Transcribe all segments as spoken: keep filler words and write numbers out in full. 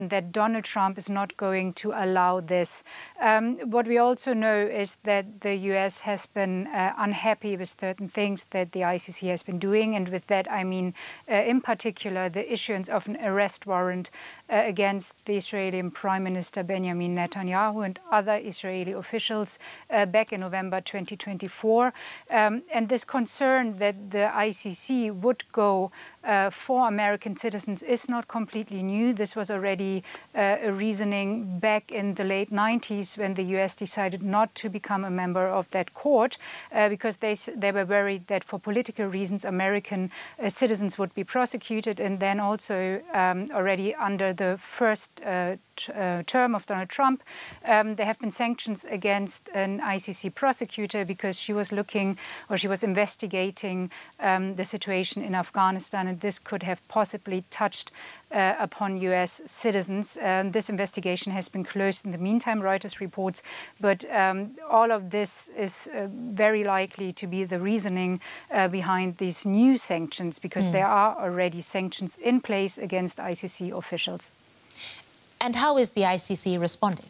that Donald Trump is not going to allow this. Um, what we also know is that the U S has been uh, unhappy with certain things that the I C C has been doing. And with that, I mean, uh, in particular, the issuance of an arrest warrant uh, against the Israeli Prime Minister Benjamin Netanyahu and other Israeli officials uh, back in November twenty twenty-four. Um, and this concern that the I C C would go uh, for American citizens is not completely new. This was already Uh, a reasoning back in the late nineties when the U S decided not to become a member of that court uh, because they, they were worried that for political reasons American uh, citizens would be prosecuted. And then also um, already under the first uh, uh, term of Donald Trump, um, there have been sanctions against an I C C prosecutor because she was looking or she was investigating um, the situation in Afghanistan, and this could have possibly touched Uh, upon U S citizens. Um, this investigation has been closed in the meantime, Reuters reports, but um, all of this is uh, very likely to be the reasoning uh, behind these new sanctions, because mm. there are already sanctions in place against I C C officials. And how is the I C C responding?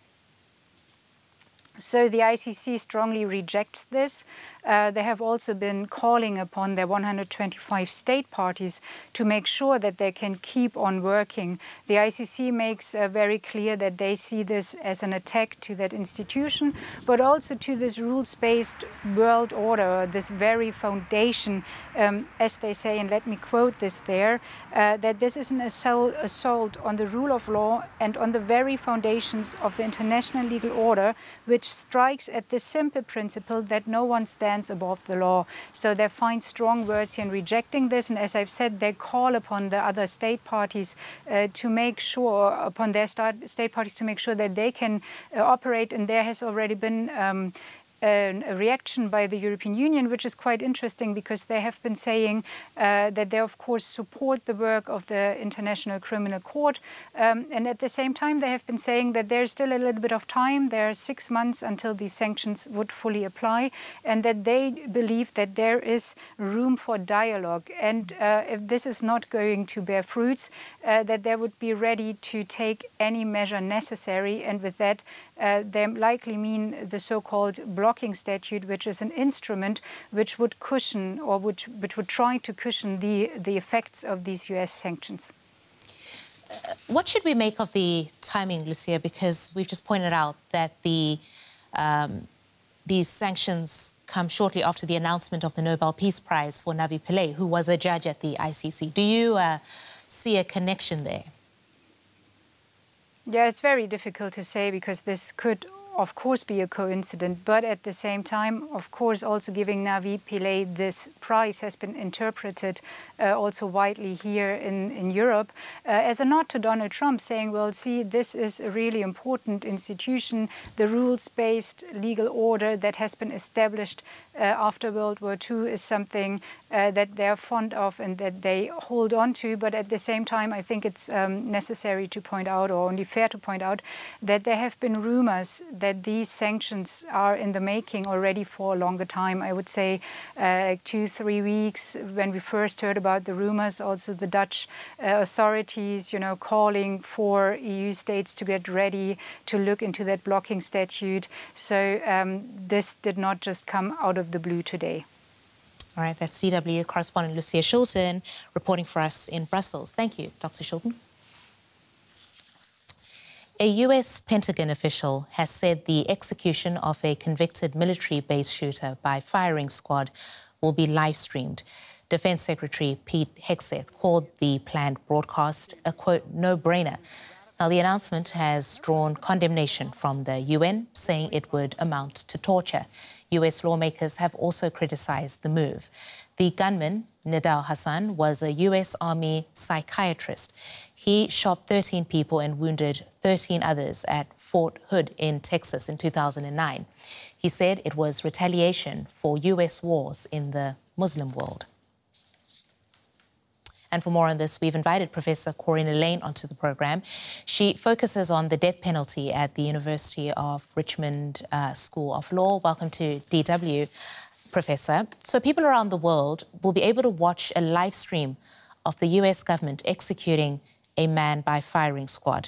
So the I C C strongly rejects this. Uh, they have also been calling upon their one hundred twenty-five state parties to make sure that they can keep on working. The I C C makes uh, very clear that they see this as an attack to that institution, but also to this rules-based world order, this very foundation, um, as they say, and let me quote this there, uh, that this is an assault, assault on the rule of law and on the very foundations of the international legal order, which strikes at the simple principle that no one stands above the law. So they find strong words here in rejecting this. And as I've said, they call upon the other state parties uh, to make sure, upon their state parties to make sure that they can uh, operate. And there has already been um, a reaction by the European Union, which is quite interesting, because they have been saying uh, that they, of course, support the work of the International Criminal Court. Um, and at the same time, they have been saying that there's still a little bit of time. There are six months until these sanctions would fully apply, and that they believe that there is room for dialogue. And uh, if this is not going to bear fruits, uh, that they would be ready to take any measure necessary. And with that, uh, they likely mean the so-called blocking statute, which is an instrument which would cushion or which, which would try to cushion the, the effects of these U S sanctions. Uh, what should we make of the timing, Lucia? Because we've just pointed out that the um, these sanctions come shortly after the announcement of the Nobel Peace Prize for Navi Pillay, who was a judge at the I C C. Do you uh, see a connection there? Yeah, it's very difficult to say, because this could, of course, be a coincidence, but at the same time, of course, also giving Navi Pillay this prize has been interpreted uh, also widely here in, in Europe uh, as a nod to Donald Trump, saying, well, see, this is a really important institution, the rules-based legal order that has been established uh, after World War Two is something uh, that they're fond of and that they hold on to. But at the same time, I think it's um, necessary to point out, or only fair to point out, that there have been rumors that that these sanctions are in the making already for a longer time. I would say uh, like two, three weeks when we first heard about the rumors. Also, the Dutch uh, authorities, you know, calling for E U states to get ready to look into that blocking statute. So um, this did not just come out of the blue today. All right, that's C W correspondent Lucia Shulton reporting for us in Brussels. Thank you, Doctor Shulton. A U S Pentagon official has said the execution of a convicted military-based shooter by firing squad will be live-streamed. Defense Secretary Pete Hegseth called the planned broadcast a, quote, no-brainer. Now, the announcement has drawn condemnation from the U N, saying it would amount to torture. U S lawmakers have also criticized the move. The gunman, Nidal Hassan, was a U S Army psychiatrist. He shot thirteen people and wounded thirteen others at Fort Hood in Texas in two thousand nine. He said it was retaliation for U S wars in the Muslim world. And for more on this, we've invited Professor Corina Lane onto the program. She focuses on the death penalty at the University of Richmond uh, School of Law. Welcome to D W, Professor. So people around the world will be able to watch a live stream of the U S government executing a man by firing squad.